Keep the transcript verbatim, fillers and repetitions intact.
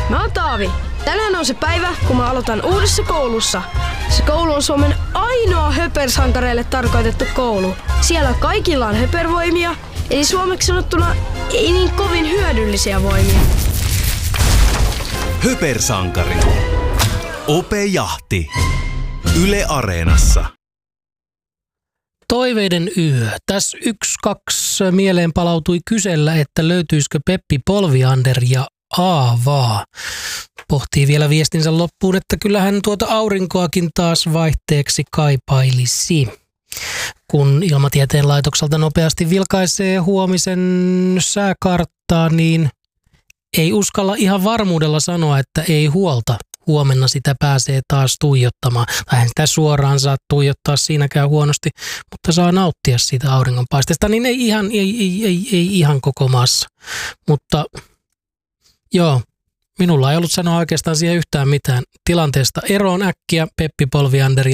Mä oon Taavi. Tänään on se päivä, kun mä aloitan uudessa koulussa. Se koulu on Suomen ainoa höpersankareille tarkoitettu koulu. Siellä kaikilla on höpervoimia, eli suomeksi sanottuna ei niin kovin hyödyllisiä voimia. Höpersankari. Ope Jahti. Yle Areenassa. Toiveiden yö. Tässä yksi, kaksi mieleen palautui kysellä, että löytyisikö Peppi Polviander ja Aavaa. Pohtii vielä viestinsä loppuun, että kyllähän tuota aurinkoakin taas vaihteeksi kaipailisi. Kun Ilmatieteen laitokselta nopeasti vilkaisee huomisen sääkarttaa, niin ei uskalla ihan varmuudella sanoa, että ei huolta. Huomenna sitä pääsee taas tuijottamaan. Tai sitä suoraan saa tuijottaa, siinäkään huonosti, mutta saa nauttia siitä auringonpaisteesta. Niin ei ihan, ei, ei, ei, ei ihan koko maassa. Mutta joo, minulla ei ollut sanoa oikeastaan siihen yhtään mitään. Tilanteesta eroon äkkiä Peppi Polviander